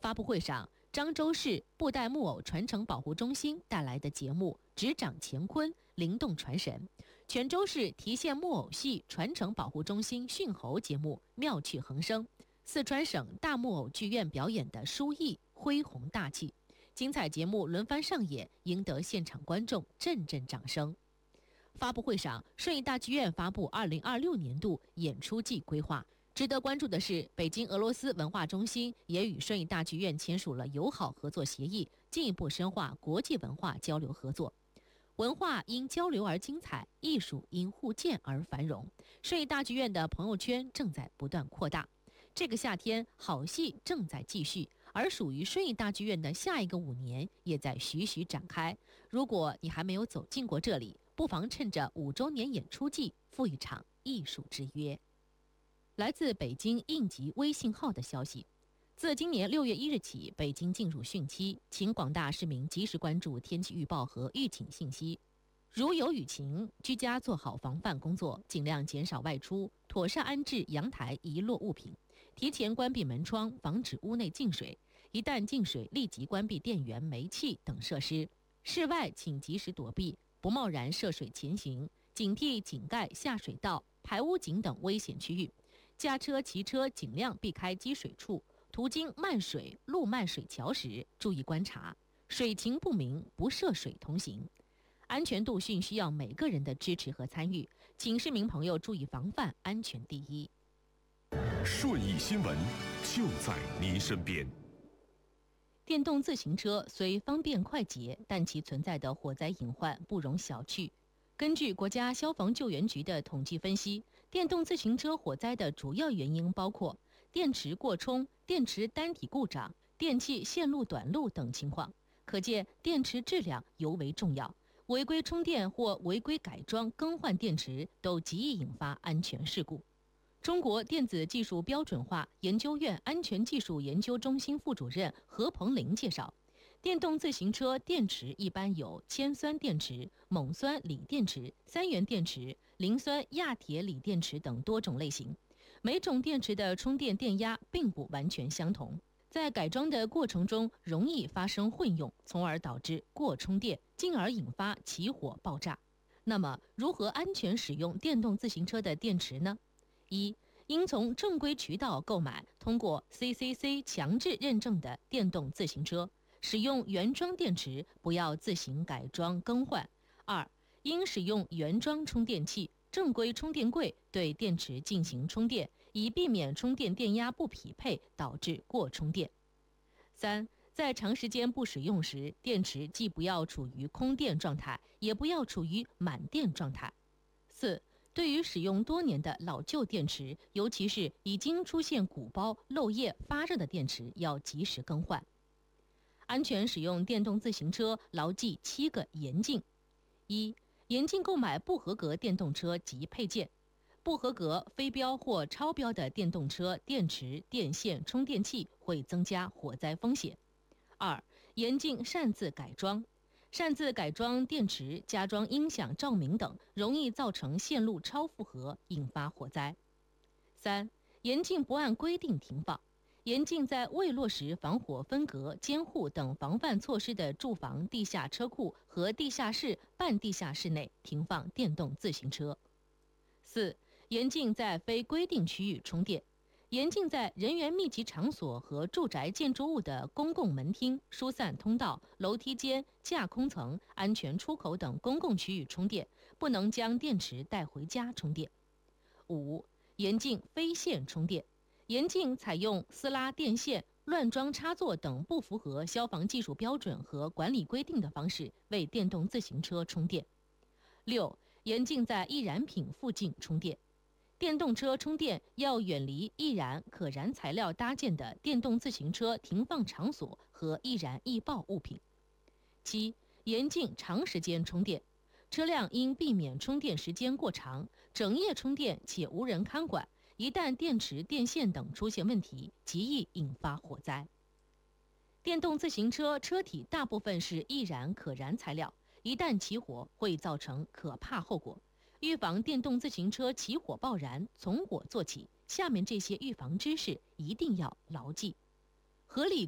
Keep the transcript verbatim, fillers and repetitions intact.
发布会上，漳州市布袋木偶传承保护中心带来的节目《执掌乾坤，灵动传神》，泉州市提县木偶戏传承保护中心训猴节目妙趣横生，四川省大木偶剧院表演的书艺恢宏大气，精彩节目轮番上演，赢得现场观众阵阵掌声。发布会上，顺义大剧院发布二零二六年度演出季规划。值得关注的是，北京俄罗斯文化中心也与顺义大剧院签署了友好合作协议，进一步深化国际文化交流合作。文化因交流而精彩，艺术因互鉴而繁荣。顺义大剧院的朋友圈正在不断扩大。这个夏天，好戏正在继续，而属于顺义大剧院的下一个五年也在徐徐展开。如果你还没有走进过这里，不妨趁着五周年演出季赴一场艺术之约。来自北京应急微信号的消息，自今年六月一日起，北京进入汛期，请广大市民及时关注天气预报和预警信息。如有雨情，居家做好防范工作，尽量减少外出，妥善安置阳台遗落物品，提前关闭门窗，防止屋内进水。一旦进水，立即关闭电源、煤气等设施。室外请及时躲避，不贸然涉水前行，警惕井盖、下水道、排污井等危险区域。驾车、骑车尽量避开积水处，途经漫水、路漫水桥时，注意观察，水情不明不涉水同行。安全度训需要每个人的支持和参与，请市民朋友注意防范，安全第一。 顺义新闻就在您身边。 电动自行车虽方便快捷，但其存在的火灾隐患不容小觑。根据国家消防救援局的统计分析，电动自行车火灾的主要原因包括电池过充、电池单体故障、电器线路短路等情况。可见电池质量尤为重要，违规充电或违规改装更换电池都极易引发安全事故。中国电子技术标准化研究院安全技术研究中心副主任何鹏林介绍，电动自行车电池一般有铅酸电池、锰酸锂电池、三元电池、磷酸亚铁锂电池等多种类型。每种电池的充电电压并不完全相同，在改装的过程中容易发生混用，从而导致过充电，进而引发起火爆炸。那么，如何安全使用电动自行车的电池呢？一、应从正规渠道购买通过 C C C 强制认证的电动自行车，使用原装电池，不要自行改装更换。二、应使用原装充电器、正规充电柜对电池进行充电，以避免充电电压不匹配导致过充电。三、在长时间不使用时，电池既不要处于空电状态，也不要处于满电状态。四、对于使用多年的老旧电池，尤其是已经出现鼓包、漏液、发热的电池，要及时更换。安全使用电动自行车，牢记七个严禁。一、严禁购买不合格电动车及配件。不合格、非标或超标的电动车电池、电线、充电器会增加火灾风险。二、严禁擅自改装。擅自改装电池、加装音响、照明等，容易造成线路超负荷，引发火灾。三、严禁不按规定停放。严禁在未落实防火分隔、监护等防范措施的住房地下车库和地下室、半地下室内停放电动自行车。四、严禁在非规定区域充电。严禁在人员密集场所和住宅建筑物的公共门厅、疏散通道、楼梯间、架空层、安全出口等公共区域充电，不能将电池带回家充电。五、严禁非线充电。严禁采用私拉电线、乱装插座等不符合消防技术标准和管理规定的方式为电动自行车充电。六、严禁在易燃品附近充电。电动车充电要远离易燃可燃材料搭建的电动自行车停放场所和易燃易爆物品。七、严禁长时间充电。车辆应避免充电时间过长，整夜充电且无人看管，一旦电池、电线等出现问题，极易引发火灾。电动自行车车体大部分是易燃可燃材料，一旦起火会造成可怕后果。预防电动自行车起火爆燃，从我做起。下面这些预防知识一定要牢记：合理